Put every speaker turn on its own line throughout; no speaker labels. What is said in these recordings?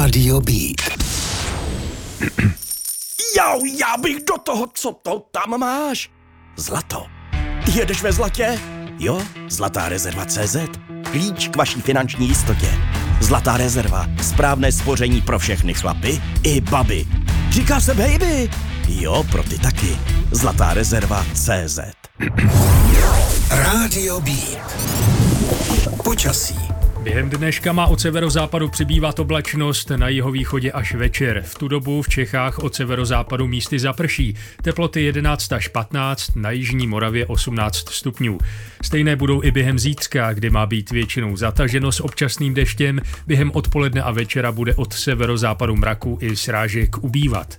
Rádio Beat.
Jau, já bych do toho, co to tam máš? Zlato. Jedeš ve zlatě? Jo, Zlatá rezerva CZ. Klíč k vaší finanční jistotě. Zlatá rezerva. Správné spoření pro všechny chlapy i baby. Říká se baby. Jo, pro ty taky. Zlatá rezerva CZ.
Rádio Beat. Počasí.
Během dneška má od severozápadu přibývat oblačnost, na jihovýchodě až večer. V tu dobu v Čechách od severozápadu místy zaprší. Teploty 11 až 15, na jižní Moravě 18 stupňů. Stejné budou i během zítřka, kdy má být většinou zataženo s občasným deštěm. Během odpoledne a večera bude od severozápadu mraku i srážek ubývat.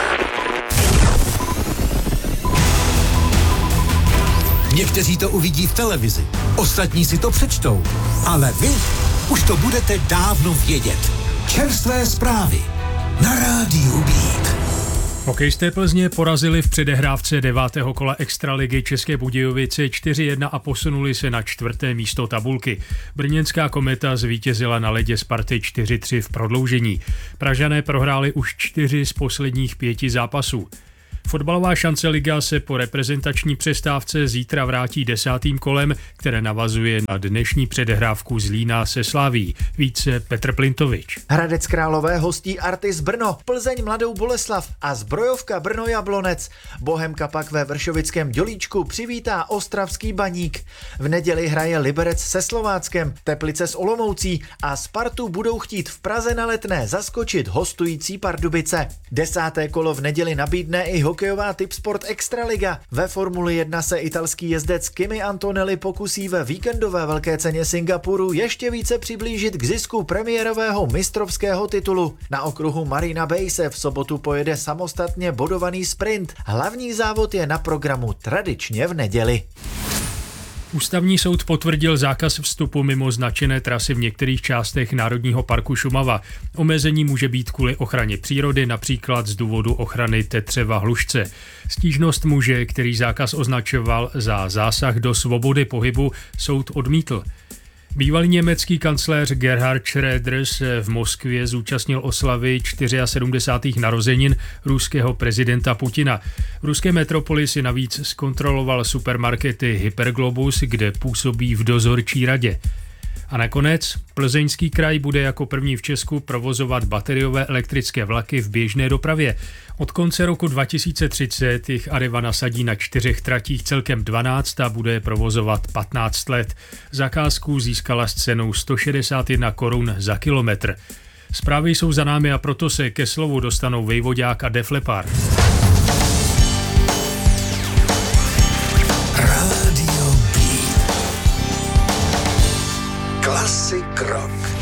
Někteří to uvidí v televizi, ostatní si to přečtou, ale vy už to budete dávno vědět. Čerstvé zprávy na Rádiu Beat.
Hokejisté Plzně porazili v předehrávce 9. kola Extraligy České Budějovice 4-1 a posunuli se na 4. místo tabulky. Brněnská Kometa zvítězila na ledě Sparty 4-3 v prodloužení. Pražané prohráli už 4 z posledních 5 zápasů. Fotbalová šance liga se po reprezentační přestávce zítra vrátí 10. kolem, které navazuje na dnešní předehrávku Zlína se Slaví. Více Petr Plintovič.
Hradec Králové hostí Artis Brno, Plzeň Mladou Boleslav a Zbrojovka Brno Jablonec. Bohemka pak ve Vršovickém Dělíčku přivítá Ostravský Baník. V neděli hraje Liberec se Slováckem, Teplice s Olomoucí a Spartu budou chtít v Praze na Letné zaskočit hostující Pardubice. 10. kolo v neděli nabídne i hokejová Tipsport Extraliga. Ve Formuli 1 se italský jezdec Kimi Antonelli pokusí ve víkendové velké ceně Singapuru ještě více přiblížit k zisku premiérového mistrovského titulu. Na okruhu Marina Bay se v sobotu pojede samostatně bodovaný sprint. Hlavní závod je na programu tradičně v neděli.
Ústavní soud potvrdil zákaz vstupu mimo značené trasy v některých částech Národního parku Šumava. Omezení může být kvůli ochraně přírody, například z důvodu ochrany tetřeva hlušce. Stížnost muže, který zákaz označoval za zásah do svobody pohybu, soud odmítl. Bývalý německý kancléř Gerhard Schröder se v Moskvě zúčastnil oslavy 74. narozenin ruského prezidenta Putina. V ruské metropoli si navíc zkontroloval supermarkety Hyperglobus, kde působí v dozorčí radě. A nakonec Plzeňský kraj bude jako první v Česku provozovat bateriové elektrické vlaky v běžné dopravě. Od konce roku 2030 jich Arriva nasadí na 4 tratích celkem 12 a bude je provozovat 15 let. Zakázku získala s cenou 161 korun za kilometr. Zprávy jsou za námi a proto se ke slovu dostanou Vejvodák a Def Leppard.
Rádio Beat. Klasik rock.